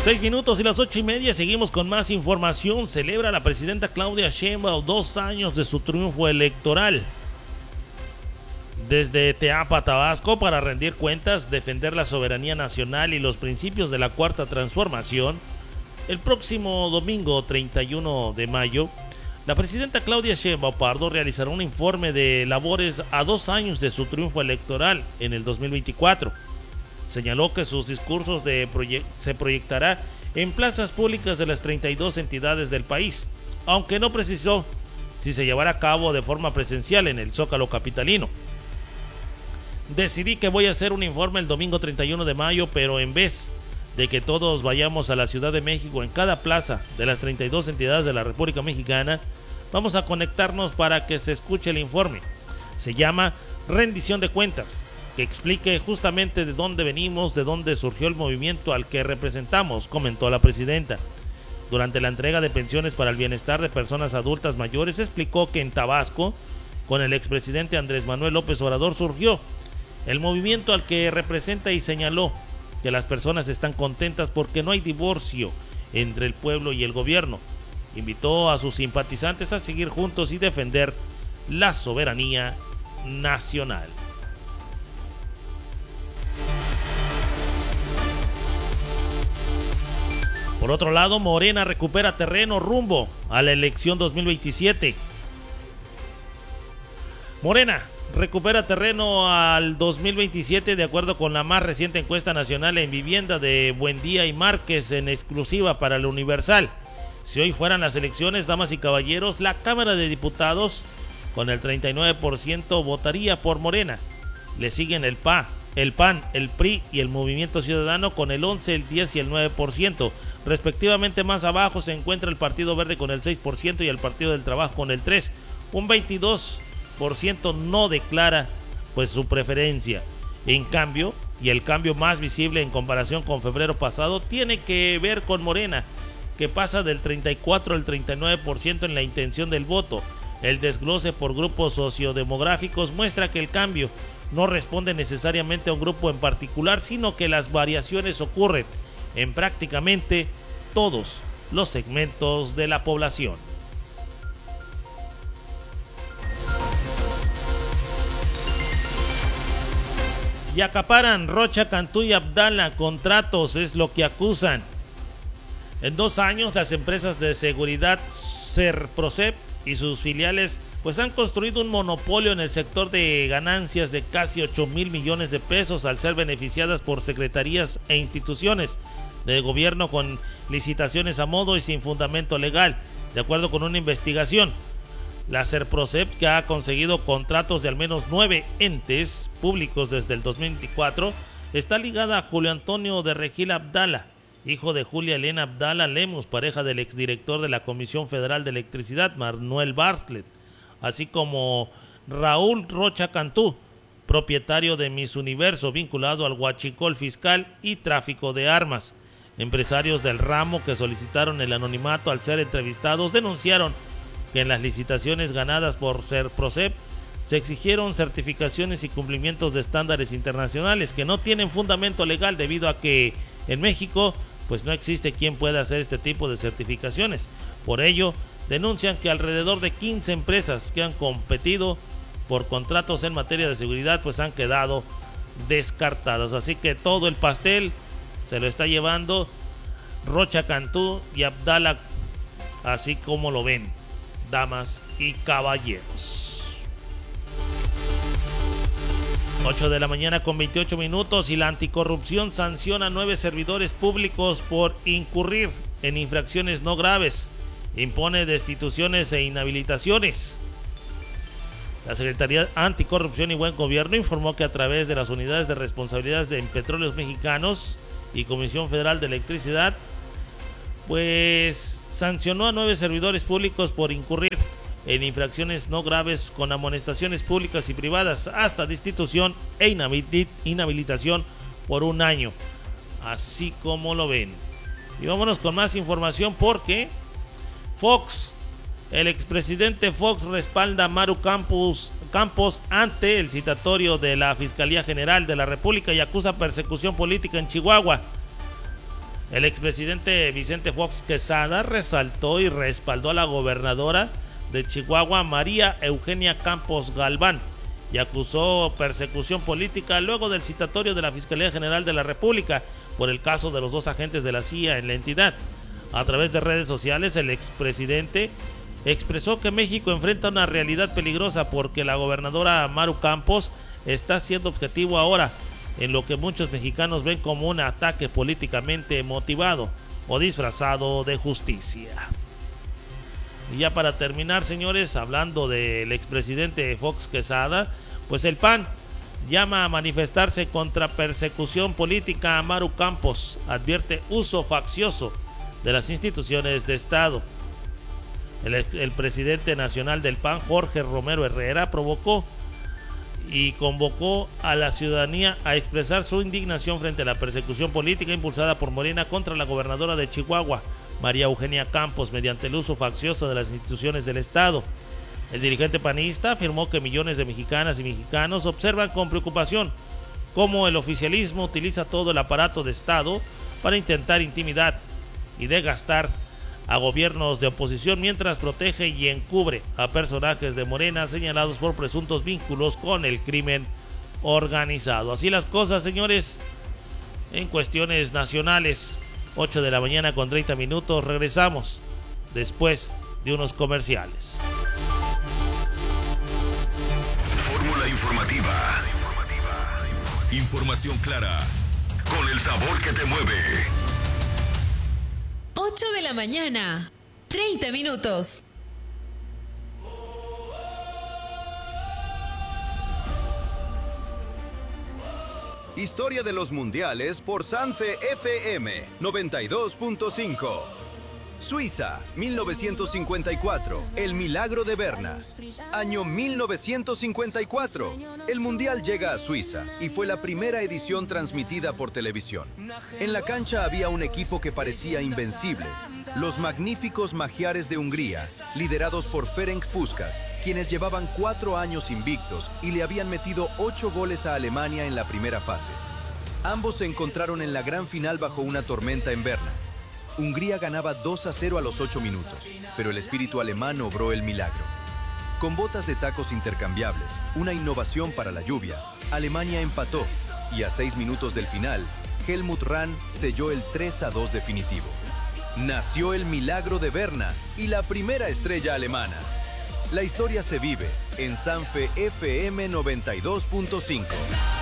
6 minutos y las 8:30, seguimos con más información. Celebra la presidenta Claudia Sheinbaum 2 años de su triunfo electoral. Desde Teapa, Tabasco, para rendir cuentas, defender la soberanía nacional y los principios de la Cuarta Transformación, el próximo domingo 31 de mayo, la presidenta Claudia Sheinbaum Pardo realizará un informe de labores a 2 años de su triunfo electoral en el 2024. Señaló que sus discursos se proyectará en plazas públicas de las 32 entidades del país, aunque no precisó si se llevará a cabo de forma presencial en el Zócalo capitalino. Decidí que voy a hacer un informe el domingo 31 de mayo, pero en vez de que todos vayamos a la Ciudad de México en cada plaza de las 32 entidades de la República Mexicana, vamos a conectarnos para que se escuche el informe. Se llama Rendición de Cuentas, que explique justamente de dónde venimos, de dónde surgió el movimiento al que representamos, comentó la presidenta. Durante la entrega de pensiones para el bienestar de personas adultas mayores, explicó que en Tabasco, con el expresidente Andrés Manuel López Obrador, surgió el movimiento al que representa y señaló que las personas están contentas porque no hay divorcio entre el pueblo y el gobierno. Invitó a sus simpatizantes a seguir juntos y defender la soberanía nacional. Por otro lado, Morena recupera terreno rumbo a la elección 2027. Morena recupera terreno al 2027 de acuerdo con la más reciente encuesta nacional en vivienda de Buendía y Márquez, en exclusiva para el Universal. Si hoy fueran las elecciones, damas y caballeros, la Cámara de Diputados con el 39% votaría por Morena. Le siguen el PAN, el PRI y el Movimiento Ciudadano con el 11, el 10 y el 9%. Respectivamente, más abajo se encuentra el Partido Verde con el 6% y el Partido del Trabajo con el 3%. Un 22% no declara pues su preferencia. En cambio, y el cambio más visible en comparación con febrero pasado, tiene que ver con Morena, que pasa del 34 al 39% en la intención del voto. El desglose por grupos sociodemográficos muestra que el cambio no responde necesariamente a un grupo en particular, sino que las variaciones ocurren en prácticamente todos los segmentos de la población. Y acaparan Rocha, Cantú y Abdala contratos, es lo que acusan. En 2 años, las empresas de seguridad Serprocep y sus filiales pues han construido un monopolio en el sector de ganancias de casi 8,000 millones de pesos al ser beneficiadas por secretarías e instituciones de gobierno con licitaciones a modo y sin fundamento legal, de acuerdo con una investigación. La Serprocep, que ha conseguido contratos de al menos 9 entes públicos desde el 2024, está ligada a Julio Antonio de Regil Abdala, hijo de Julia Elena Abdala Lemus, pareja del exdirector de la Comisión Federal de Electricidad, Manuel Bartlett, así como Raúl Rocha Cantú, propietario de Miss Universo, vinculado al huachicol fiscal y tráfico de armas. Empresarios del ramo que solicitaron el anonimato al ser entrevistados denunciaron que en las licitaciones ganadas por Serprocep se exigieron certificaciones y cumplimientos de estándares internacionales que no tienen fundamento legal, debido a que en México pues no existe quien pueda hacer este tipo de certificaciones. Por ello, denuncian que alrededor de 15 empresas que han competido por contratos en materia de seguridad pues han quedado descartadas. Así que todo el pastel se lo está llevando Rocha Cantú y Abdala, así como lo ven, damas y caballeros. 8 de la mañana con 28 minutos y la anticorrupción sanciona a 9 servidores públicos por incurrir en infracciones no graves. Impone destituciones e inhabilitaciones. La Secretaría Anticorrupción y Buen Gobierno informó que a través de las unidades de responsabilidades de Petróleos Mexicanos y Comisión Federal de Electricidad, pues sancionó a 9 servidores públicos por incurrir en infracciones no graves con amonestaciones públicas y privadas hasta destitución e inhabilitación por 1 año, así como lo ven. Y vámonos con más información porque Fox, el expresidente Fox respalda a Maru Campos ante el citatorio de la Fiscalía General de la República y acusa persecución política en Chihuahua. El expresidente Vicente Fox Quesada resaltó y respaldó a la gobernadora de Chihuahua, María Eugenia Campos Galván, y acusó persecución política luego del citatorio de la Fiscalía General de la República por el caso de los 2 agentes de la CIA en la entidad. A través de redes sociales, el expresidente expresó que México enfrenta una realidad peligrosa porque la gobernadora Maru Campos está siendo objetivo ahora en lo que muchos mexicanos ven como un ataque políticamente motivado o disfrazado de justicia. Y ya para terminar, señores, hablando del expresidente Fox Quesada, pues el PAN llama a manifestarse contra persecución política a Maru Campos, advierte uso faccioso de las instituciones de Estado. El presidente nacional del PAN, Jorge Romero Herrera, provocó y convocó a la ciudadanía a expresar su indignación frente a la persecución política impulsada por Morena contra la gobernadora de Chihuahua, María Eugenia Campos, mediante el uso faccioso de las instituciones del Estado. El dirigente panista afirmó que millones de mexicanas y mexicanos observan con preocupación cómo el oficialismo utiliza todo el aparato de Estado para intentar intimidar y desgastar a gobiernos de oposición mientras protege y encubre a personajes de Morena señalados por presuntos vínculos con el crimen organizado. Así las cosas, señores, en cuestiones nacionales. 8 de la mañana con 30 minutos. Regresamos después de unos comerciales. Fórmula informativa. Información clara, con el sabor que te mueve. 8 de la mañana, 30 minutos. Historia de los mundiales por Sanfe FM 92.5. Suiza, 1954, el milagro de Berna. Año 1954, el mundial llega a Suiza y fue la primera edición transmitida por televisión. En la cancha había un equipo que parecía invencible, los magníficos Magiares de Hungría, liderados por Ferenc Puskás, quienes llevaban 4 años invictos y le habían metido 8 goles a Alemania en la primera fase. Ambos se encontraron en la gran final bajo una tormenta en Berna. Hungría ganaba 2-0 a los 8 minutos, pero el espíritu alemán obró el milagro. Con botas de tacos intercambiables, una innovación para la lluvia, Alemania empató y a 6 minutos del final, Helmut Rahn selló el 3-2 definitivo. Nació el milagro de Berna y la primera estrella alemana. La historia se vive en Sanfe FM 92.5.